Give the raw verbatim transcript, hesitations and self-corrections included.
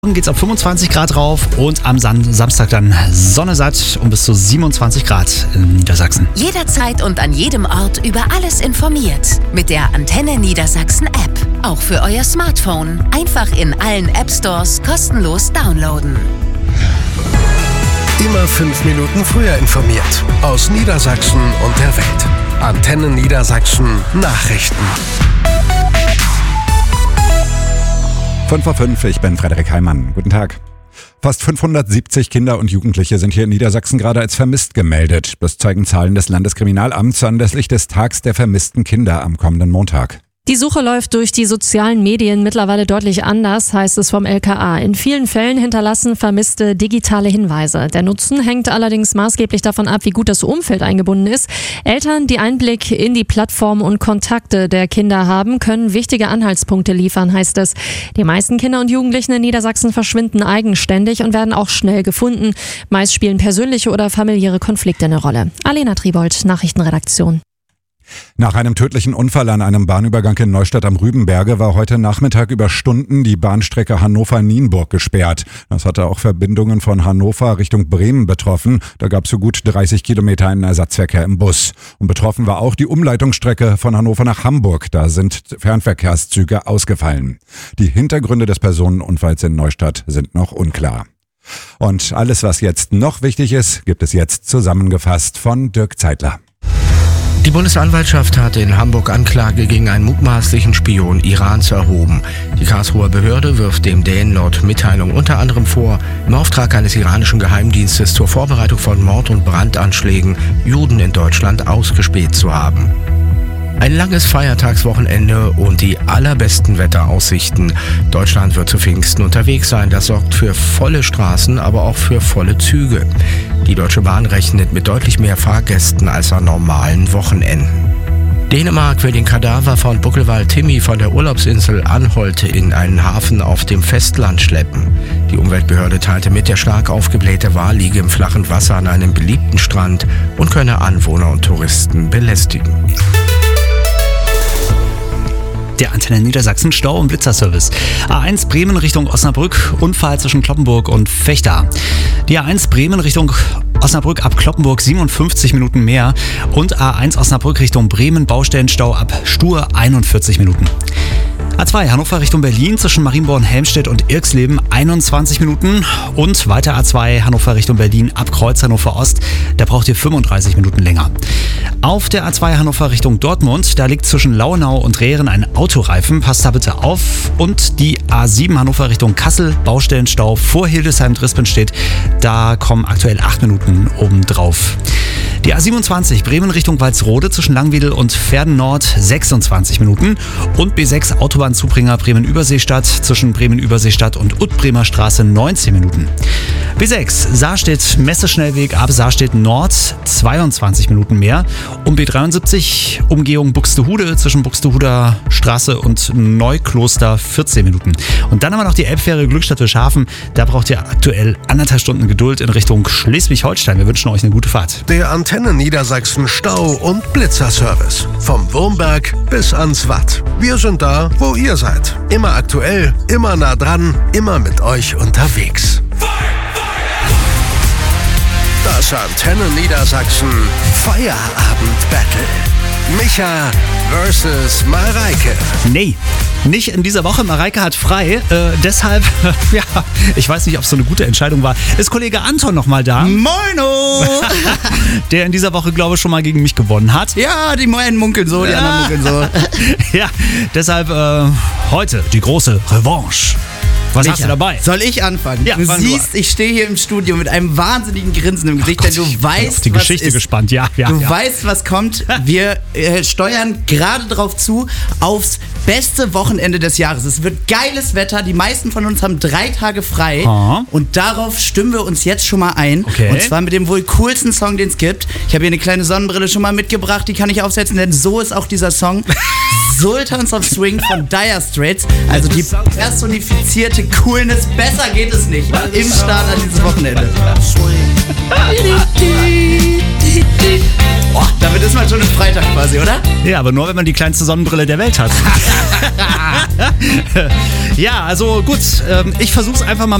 Morgen geht es auf fünfundzwanzig Grad rauf und am Sam- Samstag dann Sonne satt und bis zu siebenundzwanzig Grad in Niedersachsen. Jederzeit und an jedem Ort über alles informiert. Mit der Antenne Niedersachsen App. Auch für euer Smartphone. Einfach in allen App Stores kostenlos downloaden. Immer fünf Minuten früher informiert. Aus Niedersachsen und der Welt. Antenne Niedersachsen Nachrichten. fünf Uhr fünf, ich bin Frederik Heimann. Guten Tag. Fast fünfhundertsiebzig Kinder und Jugendliche sind hier in Niedersachsen gerade als vermisst gemeldet. Das zeigen Zahlen des Landeskriminalamts anlässlich des Tags der vermissten Kinder am kommenden Montag. Die Suche läuft durch die sozialen Medien mittlerweile deutlich anders, heißt es vom L K A. In vielen Fällen hinterlassen Vermisste digitale Hinweise. Der Nutzen hängt allerdings maßgeblich davon ab, wie gut das Umfeld eingebunden ist. Eltern, die Einblick in die Plattform und Kontakte der Kinder haben, können wichtige Anhaltspunkte liefern, heißt es. Die meisten Kinder und Jugendlichen in Niedersachsen verschwinden eigenständig und werden auch schnell gefunden. Meist spielen persönliche oder familiäre Konflikte eine Rolle. Alena Tribold, Nachrichtenredaktion. Nach einem tödlichen Unfall an einem Bahnübergang in Neustadt am Rübenberge war heute Nachmittag über Stunden die Bahnstrecke Hannover-Nienburg gesperrt. Das hatte auch Verbindungen von Hannover Richtung Bremen betroffen. Da gab es für gut dreißig Kilometer einen Ersatzverkehr im Bus. Und betroffen war auch die Umleitungsstrecke von Hannover nach Hamburg. Da sind Fernverkehrszüge ausgefallen. Die Hintergründe des Personenunfalls in Neustadt sind noch unklar. Und alles, was jetzt noch wichtig ist, gibt es jetzt zusammengefasst von Dirk Zeitler. Die Bundesanwaltschaft hat in Hamburg Anklage gegen einen mutmaßlichen Spion Irans erhoben. Die Karlsruher Behörde wirft dem Dänen laut Mitteilung unter anderem vor, im Auftrag eines iranischen Geheimdienstes zur Vorbereitung von Mord- und Brandanschlägen Juden in Deutschland ausgespäht zu haben. Ein langes Feiertagswochenende und die allerbesten Wetteraussichten. Deutschland wird zu Pfingsten unterwegs sein. Das sorgt für volle Straßen, aber auch für volle Züge. Die Deutsche Bahn rechnet mit deutlich mehr Fahrgästen als an normalen Wochenenden. Dänemark will den Kadaver von Buckelwal Timmy von der Urlaubsinsel Anholt in einen Hafen auf dem Festland schleppen. Die Umweltbehörde teilte mit, der stark aufgeblähte Wal liege im flachen Wasser an einem beliebten Strand und könne Anwohner und Touristen belästigen. Der Antenne Niedersachsen Stau- und Blitzerservice. A eins Bremen Richtung Osnabrück, Unfall zwischen Cloppenburg und Vechta. Die A eins Bremen Richtung Osnabrück ab Cloppenburg siebenundfünfzig Minuten mehr und A eins Osnabrück Richtung Bremen Baustellenstau ab Stur einundvierzig Minuten. A zwei Hannover Richtung Berlin zwischen Marienborn, Helmstedt und Irxleben einundzwanzig Minuten und weiter A zwei Hannover Richtung Berlin ab Kreuz Hannover Ost, da braucht ihr fünfunddreißig Minuten länger. Auf der A zwei Hannover Richtung Dortmund, da liegt zwischen Lauenau und Rehren ein Autoreifen, passt da bitte auf. Und die A sieben Hannover Richtung Kassel, Baustellenstau vor Hildesheim-Drispenstedt, da kommen aktuell acht Minuten obendrauf. Die A siebenundzwanzig Bremen Richtung Walsrode zwischen Langwiedel und Verden Nord sechsundzwanzig Minuten und B sechs Autobahnzubringer Bremen-Überseestadt zwischen Bremen-Überseestadt und Utbremer Straße neunzehn Minuten. B sechs Saarstedt-Messeschnellweg ab Saarstedt Nord zweiundzwanzig Minuten mehr und B dreiundsiebzig Umgehung Buxtehude zwischen Buxtehuder Straße und Neukloster vierzehn Minuten. Und dann haben wir noch die Elbfähre Glückstadt-Wilshafen, da braucht ihr aktuell anderthalb Stunden Geduld in Richtung Schleswig-Holstein. Wir wünschen euch eine gute Fahrt. Der Antenne Niedersachsen Stau- und Blitzerservice. Vom Wurmberg bis ans Watt. Wir sind da, wo ihr seid. Immer aktuell, immer nah dran, immer mit euch unterwegs. Das Antenne Niedersachsen Feierabend-Battle. Micha versus Mareike. Nee, nicht in dieser Woche. Mareike hat frei. Äh, deshalb, ja, ich weiß nicht, ob es so eine gute Entscheidung war. Ist Kollege Anton nochmal da? Moino! Der in dieser Woche, glaube ich, schon mal gegen mich gewonnen hat. Ja, die einen munkeln so, die anderen munkeln so. Ja, deshalb äh, heute die große Revanche. Was Micha, hast du dabei? Soll ich anfangen? Ja, du fang siehst, du ich stehe hier im Studio mit einem wahnsinnigen Grinsen im Gesicht, Ach denn Gott, du ich bin weißt, auf die was Geschichte ist. gespannt. Ja, ja, du ja. weißt, was kommt. Wir äh, steuern gerade drauf zu, aufs beste Wochenende des Jahres. Es wird geiles Wetter. Die meisten von uns haben drei Tage frei. Ah. Und darauf stimmen wir uns jetzt schon mal ein. Okay. Und zwar mit dem wohl coolsten Song, den es gibt. Ich habe hier eine kleine Sonnenbrille schon mal mitgebracht. Die kann ich aufsetzen, denn so ist auch dieser Song. Sultans of Swing von Dire Straits. Also die personifizierte Coolness. Besser geht es nicht. Im Start an dieses Wochenende. Oh, damit ist man schon im Freitag quasi, oder? Ja, aber nur, wenn man die kleinste Sonnenbrille der Welt hat. Ja, also gut, ähm, ich versuch's einfach mal